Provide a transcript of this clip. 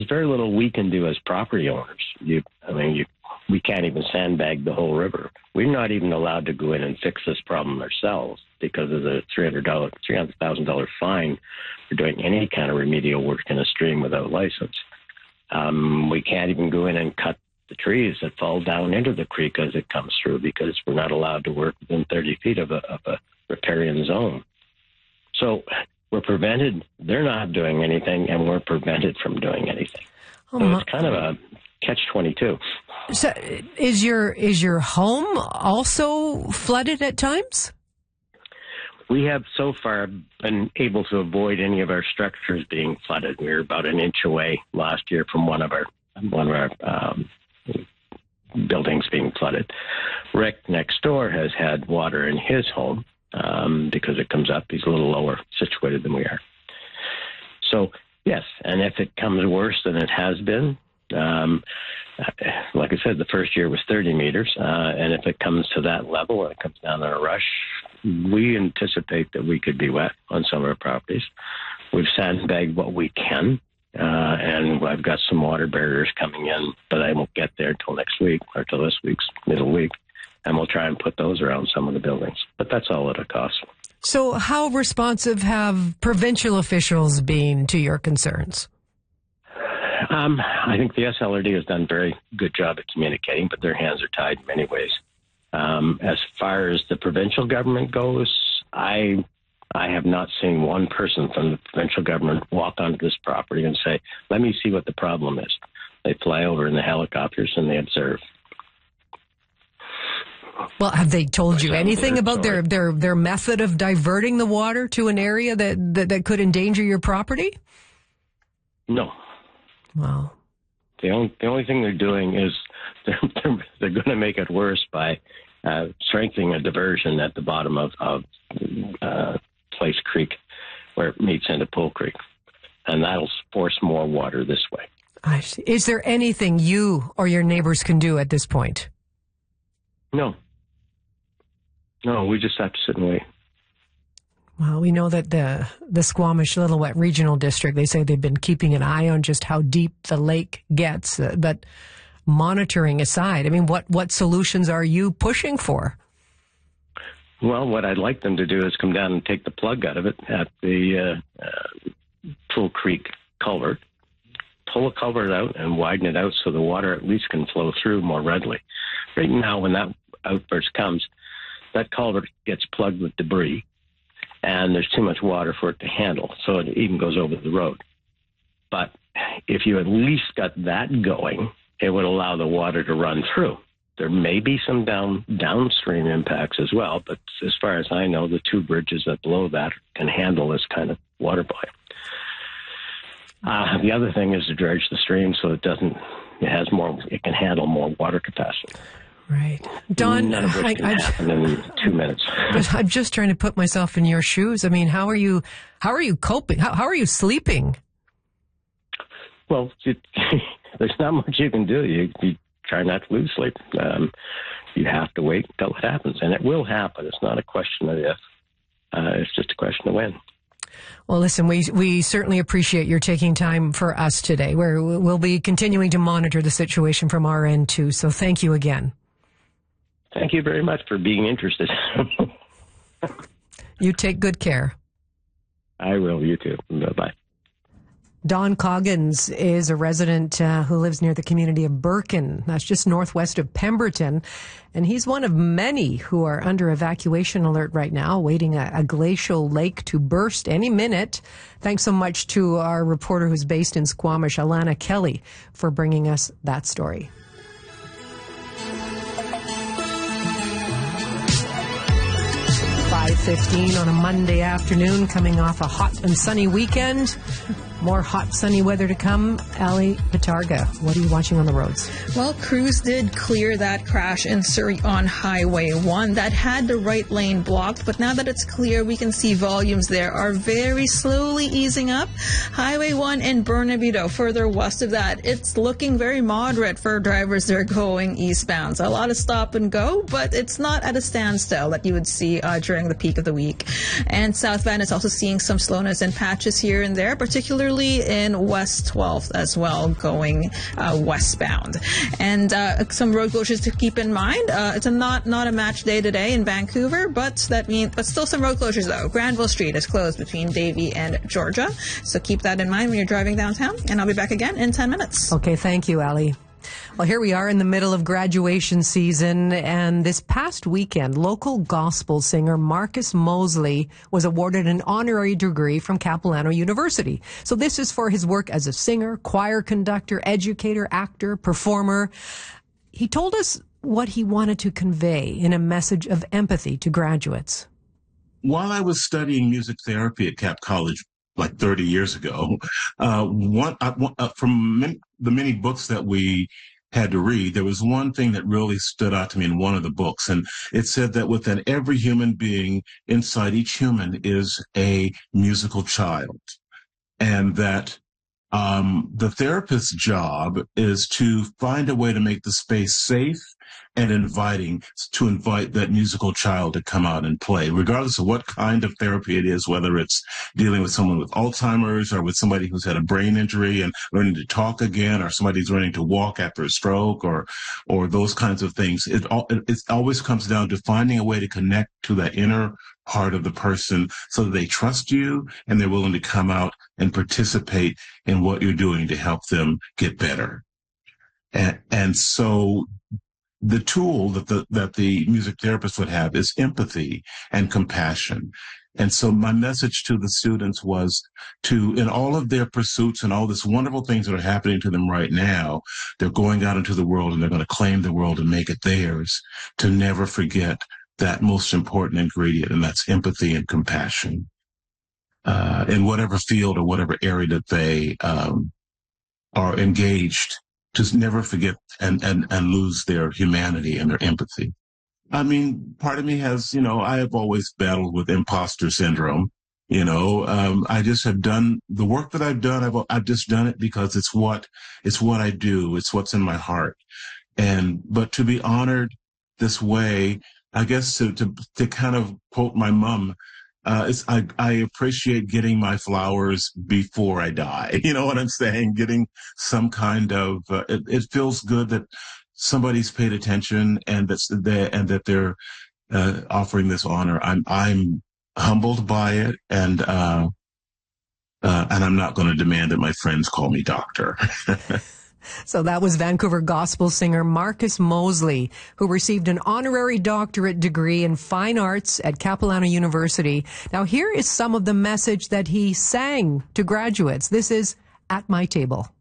very little we can do as property owners. We can't even sandbag the whole river. We're not even allowed to go in and fix this problem ourselves because of the $300,000 fine for doing any kind of remedial work in a stream without license. We can't even go in and cut the trees that fall down into the creek as it comes through because we're not allowed to work within 30 feet of a riparian zone. So we're prevented. They're not doing anything, and we're prevented from doing anything. So it's kind of a catch-22. So is your home also flooded at times? We have so far been able to avoid any of our structures being flooded. We were about an inch away last year from one of our buildings being flooded. Rick next door has had water in his home because it comes up. He's a little lower situated than we are. So, yes, and if it comes worse than it has been, like I said, the first year was 30 meters, and if it comes to that level and it comes down in a rush, we anticipate that we could be wet on some of our properties. We've sandbagged what we can, and I've got some water barriers coming in, but I won't get there until next week or till this week's middle week, and we'll try and put those around some of the buildings. But that's all it'll cost. So how responsive have provincial officials been to your concerns? I think the SLRD has done a very good job at communicating, but their hands are tied in many ways. As far as the provincial government goes, I have not seen one person from the provincial government walk onto this property and say, let me see what the problem is. They fly over in the helicopters and they observe. Well, have they told you anything about their method of diverting the water to an area that could endanger your property? No. Wow. The only thing they're doing is they're going to make it worse by strengthening a diversion at the bottom of Place Creek where it meets into Pool Creek. And that'll force more water this way. I see. Is there anything you or your neighbors can do at this point? No. No, we just have to sit and wait. Well, we know that the Squamish Little Regional District, they say they've been keeping an eye on just how deep the lake gets. But monitoring aside, I mean, what solutions are you pushing for? Well, what I'd like them to do is come down and take the plug out of it at the Pool Creek culvert, pull the culvert out and widen it out so the water at least can flow through more readily. Right now, when that outburst comes, that culvert gets plugged with debris, and there's too much water for it to handle, so it even goes over the road. But if you at least got that going, it would allow the water to run through. There may be some downstream impacts as well, but as far as I know, the two bridges that below that can handle this kind of water volume. The other thing is to dredge the stream so it can handle more water capacity. Right. Don, none of which can happen in 2 minutes. I'm just trying to put myself in your shoes. I mean, how are you coping? How are you sleeping? Well, there's not much you can do. You try not to lose sleep. You have to wait until it happens, and it will happen. It's not a question of if. It's just a question of when. Well, listen, we certainly appreciate your taking time for us today. We'll be continuing to monitor the situation from our end, too. So thank you again. Thank you very much for being interested. You take good care. I will. You too. Bye-bye. Don Coggins is a resident who lives near the community of Birken. That's just northwest of Pemberton. And he's one of many who are under evacuation alert right now, waiting a glacial lake to burst any minute. Thanks so much to our reporter who's based in Squamish, Alana Kelly, for bringing us that story. 5:15 on a Monday afternoon, coming off a hot and sunny weekend. More hot, sunny weather to come. Ali Pitarga, what are you watching on the roads? Well, crews did clear that crash in Surrey on Highway 1 that had the right lane blocked, but now that it's clear, we can see volumes there are very slowly easing up. Highway 1 in Burnaby, though, further west of that, it's looking very moderate for drivers that are going eastbound. So a lot of stop and go, but it's not at a standstill that you would see during the peak of the week. And southbound is also seeing some slowness in patches here and there, particularly particularly in West 12th as well, going westbound. And some road closures to keep in mind. It's not a match day today in Vancouver, but still some road closures though. Granville Street is closed between Davie and Georgia, so keep that in mind when you're driving downtown. And I'll be back again in 10 minutes. Okay, thank you, Ali. Well, here we are in the middle of graduation season, and this past weekend, local gospel singer Marcus Mosley was awarded an honorary degree from Capilano University. So this is for his work as a singer, choir conductor, educator, actor, performer. He told us what he wanted to convey in a message of empathy to graduates. While I was studying music therapy at Cap College like 30 years ago, from the many books that we had to read, there was one thing that really stood out to me in one of the books. And it said that within every human being, inside each human is a musical child. And that the therapist's job is to find a way to make the space safe and inviting, to invite that musical child to come out and play, regardless of what kind of therapy it is, whether it's dealing with someone with Alzheimer's or with somebody who's had a brain injury and learning to talk again, or somebody who's learning to walk after a stroke, or those kinds of things. It always comes down to finding a way to connect to that inner part of the person so that they trust you and they're willing to come out and participate in what you're doing to help them get better. And so the tool that the music therapist would have is empathy and compassion. And so my message to the students was to, in all of their pursuits and all these wonderful things that are happening to them right now, they're going out into the world and they're going to claim the world and make it theirs, to never forget that most important ingredient, and that's empathy and compassion. In whatever field or whatever area that they are engaged, just never forget and lose their humanity and their empathy. I mean, part of me has, I have always battled with imposter syndrome. I just have done the work that I've done. I've just done it because it's what I do. It's what's in my heart. But to be honored this way, I guess to kind of quote my mom, I appreciate getting my flowers before I die. You know what I'm saying? Getting some kind of, it feels good that somebody's paid attention and that they're offering this honor. I'm humbled by it, and I'm not going to demand that my friends call me doctor. So that was Vancouver gospel singer Marcus Mosley, who received an honorary doctorate degree in fine arts at Capilano University. Now, here is some of the message that he sang to graduates. This is At My Table.